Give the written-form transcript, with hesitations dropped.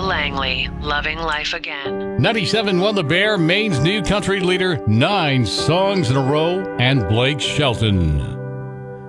Langley, Loving Life Again. 97.1 The Bear, Maine's new country leader, 9 songs in a row, and Blake Shelton.